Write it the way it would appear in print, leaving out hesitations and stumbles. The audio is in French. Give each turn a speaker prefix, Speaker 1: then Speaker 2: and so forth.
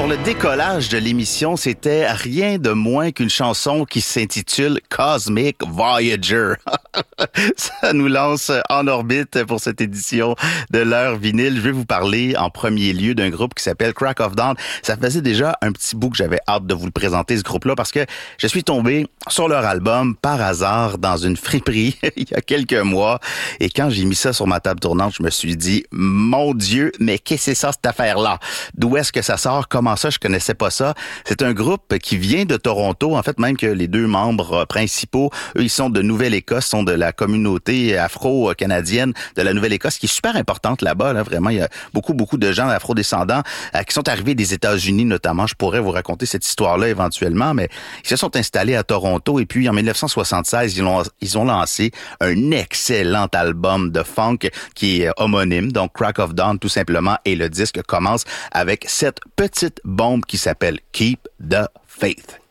Speaker 1: Pour le décollage de l'émission, c'était rien de moins qu'une chanson qui s'intitule Cosmic Voyager. Ça nous lance en orbite pour cette édition de l'heure vinyle. Je vais vous parler en premier lieu d'un groupe qui s'appelle Crack of Dawn. Ça faisait déjà un petit bout que j'avais hâte de vous le présenter, ce groupe-là, parce que je suis tombé sur leur album par hasard dans une friperie il y a quelques mois. Et quand j'ai mis ça sur ma table tournante, je me suis dit, mon Dieu, mais qu'est-ce que c'est ça, cette affaire-là? D'où est-ce que ça sort? Comment ça? Je connaissais pas ça. C'est un groupe qui vient de Toronto. En fait, même que les deux membres principaux, eux, ils sont de Nouvelle-Écosse, sont de la communauté afro-canadienne de la Nouvelle-Écosse, qui est super importante là-bas. Là, vraiment, il y a beaucoup de gens afro-descendants qui sont arrivés des États-Unis notamment. Je pourrais vous raconter cette histoire-là éventuellement, mais ils se sont installés à Toronto et puis en 1976, ils ont lancé un excellent album de funk qui est homonyme, donc Crack of Dawn tout simplement, et le disque commence avec cette petite bombe qui s'appelle Keep the Faith.